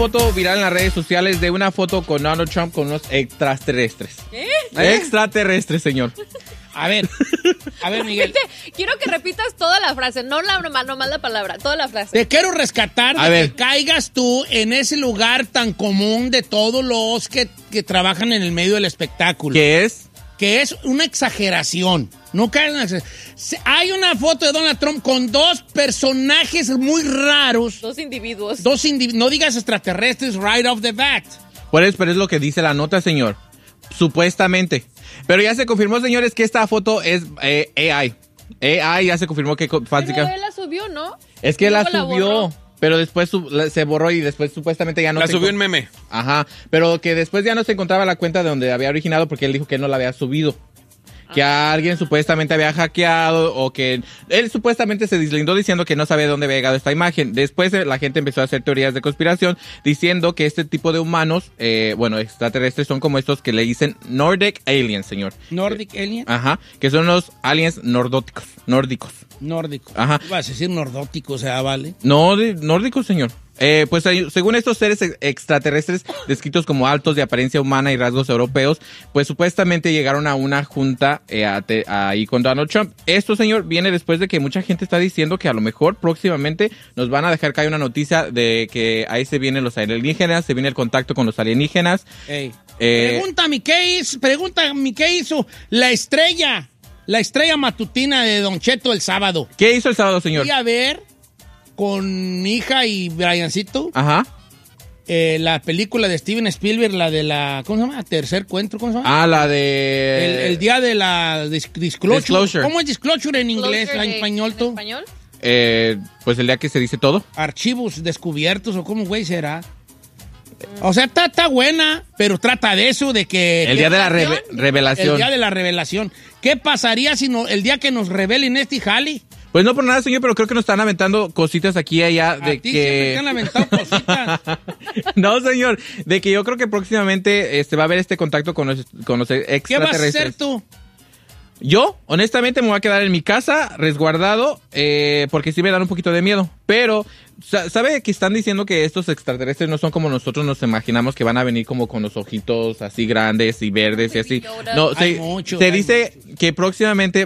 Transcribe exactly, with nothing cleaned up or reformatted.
Foto viral en las redes sociales de una foto con Donald Trump con unos extraterrestres. ¿Eh? Extraterrestres, señor. A ver, a ver, Miguel. Quiero que repitas toda la frase, no la nomás, nomás la palabra, toda la frase. Te quiero rescatar A de ver. que caigas tú en ese lugar tan común de todos los que, que trabajan en el medio del espectáculo. ¿Qué es? Que es una exageración. No caen en una exageración. Se- Hay una foto de Donald Trump con dos personajes muy raros. Dos individuos. Dos indiv- no digas extraterrestres right off the bat. Por eso, pero es lo que dice la nota, señor. Supuestamente. Pero ya se confirmó, señores, que esta foto es eh, A I. A I ya se confirmó que... co- Pero fábrica- él la subió, ¿no? Es que Y la luego subió, borró. pero después su- la- se borró y después supuestamente ya no La se subió encon- en meme. Ajá, pero que después ya no se encontraba la cuenta de donde había originado porque él dijo que él no la había subido. Que alguien supuestamente había hackeado o que él supuestamente se deslindó diciendo que no sabía de dónde había llegado esta imagen. Después eh, la gente empezó a hacer teorías de conspiración diciendo que este tipo de humanos, eh, bueno, extraterrestres son como estos que le dicen Nordic Aliens, señor. Nordic Alien. Ajá, que son los aliens nordóticos, nórdicos. Nórdico. Ajá. Vas a decir nordótico, o sea, vale. No, de, nórdicos, señor. Eh, pues hay- según estos seres ex- extraterrestres descritos como altos de apariencia humana y rasgos europeos, pues supuestamente llegaron a una junta eh, a te- ahí con Donald Trump. Esto, señor, viene después de que mucha gente está diciendo que a lo mejor próximamente nos van a dejar caer una noticia de que ahí se vienen los alienígenas, se viene el contacto con los alienígenas. Ey. Eh, Pregúntame qué hizo, pregúntame qué hizo la estrella, la estrella matutina de Don Cheto el sábado. ¿Qué hizo el sábado, señor? Fui a ver con mi hija y Briancito Ajá. eh, la película de Steven Spielberg, la de la, ¿cómo se llama? Tercer cuento, ¿cómo se llama? Ah, la de... el, el día de la dis- disclosure. Disclosure. ¿Cómo es disclosure en inglés, Closer en de- español ¿en tú? español? Eh, pues el día que se dice todo. Archivos descubiertos o cómo, güey, será. O sea, está, está buena, pero trata de eso, de que... El día de la reve- ¿Revelación? revelación. El día de la revelación. ¿Qué pasaría si no, el día que nos revelen este jali? Pues no por nada, señor, pero creo que nos están aventando cositas aquí y allá de A ti siempre que... te han aventado cositas. No, señor, de que yo creo que próximamente este, va a haber este contacto con los, con los ¿Qué vas a extraterrestres. hacer tú? Yo, honestamente, me voy a quedar en mi casa, resguardado, eh, porque sí me dan un poquito de miedo. Pero, sa- ¿sabe que están diciendo que estos extraterrestres no son como nosotros nos imaginamos, que van a venir como con los ojitos así grandes y verdes y así? Yoda. No, Hay se, muchos, se hay dice que próximamente